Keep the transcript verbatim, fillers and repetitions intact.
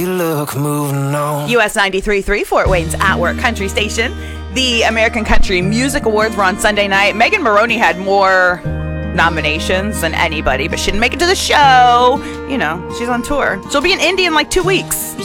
Look, moving on. U S ninety-three point three, Fort Wayne's At Work Country Station. The American Country Music Awards were on Sunday night. Megan Maroney had more nominations than anybody, but she didn't make it to the show. You know, she's on tour. She'll be in Indy in like two weeks.